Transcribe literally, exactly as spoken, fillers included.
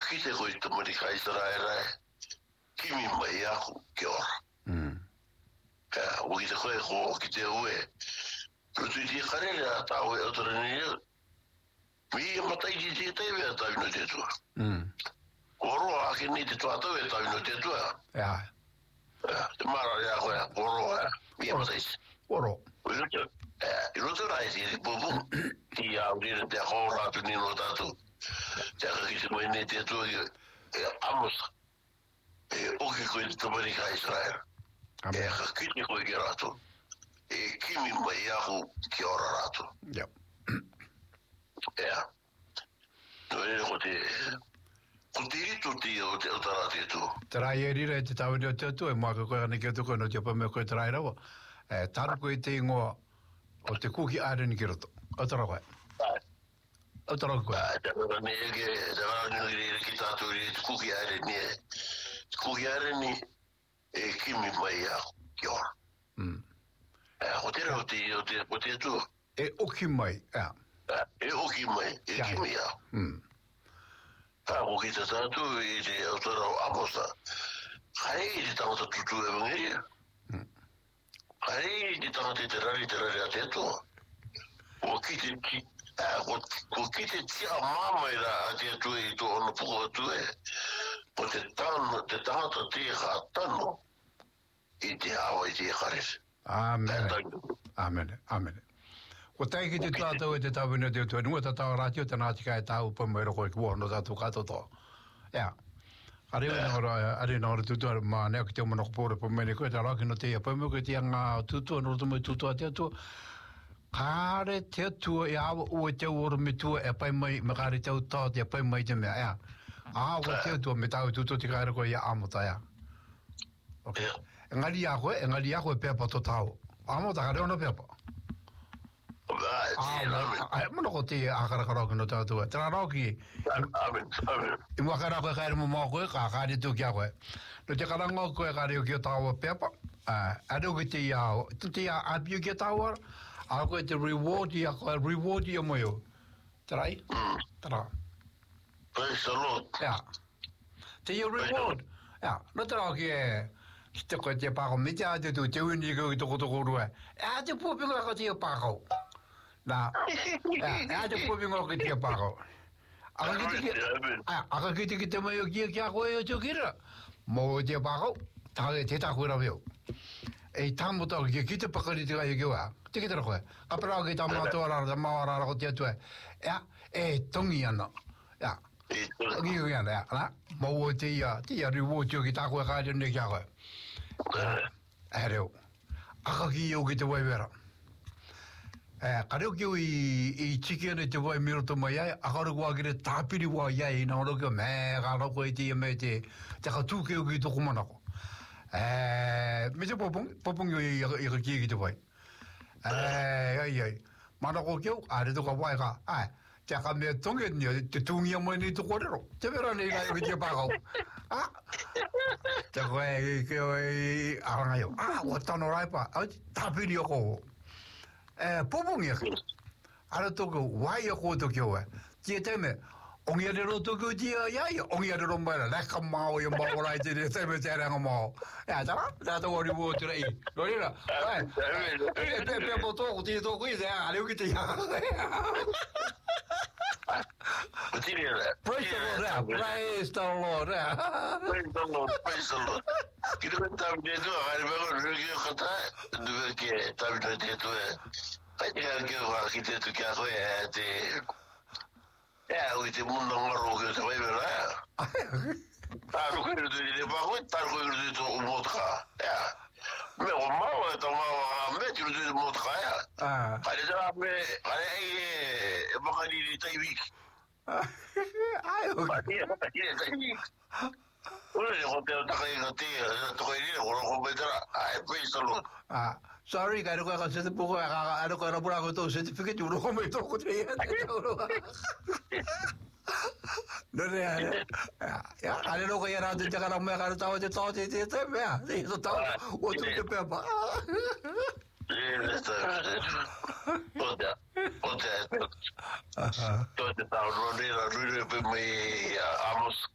kite ko ito mo di ka Israel kimi mai aku ki ora mm ka o kite ko ko kite ue tu ti karela ta o otro ni mi matai ji ji te ve ta no te tu mm oro a ke ni te tu ata ve ta no te tu ya te mara ya ko oro mi matai oro eh io non sai se bobo ti ha udire te ora tu ni no tatu te ha che si può ne te tu amos e o che ko to bari ka Israel e ha che ni ko ge rato e kimi mai ahu ki ora rato ja ja no e ko te ko te tu ti o te otarate tu trai eri re te tau ni te tu e ma ko ni ke tu ko no te pa me ko trai rawa e taru ko te ngo o te kuki are ni ki roto o tara koe o tara koe te ora ni ke te ora ni ri ki tatu ri te kuki are ni te kuki are ni e kimi mai ahu ki ora mm e o te o te o te o te tu e oki mai ja e o ki mai e kimi ahu mm ta o ki te tatu i te o tara aposta hai te tau ta tutu e mngi hai te tau te te rari te rari a te to o ki te ki o ki te tia mama i ra a te tu i to ono puko tu e o te tano te tangata te ha tano i te hawa i te haris amen amen amen ko tai ki te tata o te tau ni te tu no ta tau ratio te na tika e tau pa mai ro ko ko no ta tu ka to to ja Ari no ra ari no tu tu ma ne ki te mo no por po me ko ta ra ki no te pa me ko te nga tu tu no tu me tu tu te tu kare te tu ya o te o me tu e pa mai me kare te ta te pa mai te me ya a o te tu me ta tu tu te kare ko ya amo ta ya okay ngari ya ko ngari ya ko pe pa to tau amo ta kare no pe pa ah mo no ko te a kare kare ko no ta tu tra ro ki amen amen I mua kara koe kaere mo mō koe, ka kāre tū kia koe. No te karanga koe kāre o kia tāua pepa, aro koe te iao, tu te ia api o kia tāua, a koe te reward ia koe, reward ia mo yo. Tarai? Tara. Praise the Lord. Ja. Te ia reward. Ja, no tara ki e, ki te koe te pāko, me te a te tū, te uni koe toko toko rua. E a te pōpingo ka te ia pāko. Nā, e a te pōpingo ka te ia pāko. Aka kiti ki, aka kiti ki te mai o kia kia koe o tō kira. Mō te pākau, tāke te tā koe rau heo. E tāmo tau ki ki te pakari te kai o kiwa. Te ki tera koe. Ka parau ki tā mātua rara, tā māua rara ko te atua. Ea, e tongi ana. Ea, tongi o ana, ea, na. Mō o te ia, te ia riwo tio ki tā koe kāre ne kia koe. E reo. Aka ki o ki te waivera. Eh, kareo ki i, i tiki ane te wai miro to mai ai, akaro kua kire tāpiri wā iai, nā oro kia me, kā rako e te ia me te, te ka tūke o ki toko manako. Eh, me te popong, popong i i ka kia ki te wai. Eh, ai ai, manako kio, a re toka wai ka, ai, te ka mea tonge ni, te tūngia mai ni toko rero, te vera nei nai o ki te pākau. Ah, te koe i kio i arangai o, ah, o tano raipa, tāpiri o ko. Eh, popongi aki. Ara toko, wai a ko toki oe. Tia teme, ongi a rero toko tia iai, ongi a rero maira, leka mao i mao rai te teme te ranga mao. Ea, tara, tā toko ori mua tura i. Rorira, ai, e pe pe po toko, tia toko i, ea, areo ki te ia. Praise the Lord, praise the Lord. Praise the Lord, praise the Lord. Kita kan tahu dia tu, hari baru dia kata, dua ke, tahu dia tu. Kita kan kita tu kia kau ya, te, ya, itu mundo ngoro kita tu, betul? Tahu kau itu dia bahu, tahu kau itu tu umur kah, ya. Me mau itu mau, me tu itu umur kah ya. Ada dah me, ada eh, bukan di Taiwan. Ayo. Iya, iya, Taiwan. Udah dia hotel tak kaya nanti, tak kaya ni orang kau betul, ay praise the Lord. Ah, sorry, kalau kau kasi tu pukul, kalau kau nak pura kau tu certificate urut kau itu kau tu ya. Nore ya, ya, ada lo kaya nanti jangan ramai kalau tahu je tahu je je tu ya, itu tahu, waktu tu apa? Oda, oda, oda tahu Rodri, Rodri pemai Amos